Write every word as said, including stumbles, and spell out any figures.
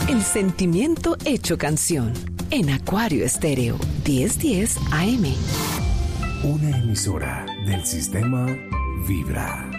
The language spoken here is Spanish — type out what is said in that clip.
El sentimiento hecho canción. En Acuario Estéreo, diez diez A M. Una emisora del sistema Vibra.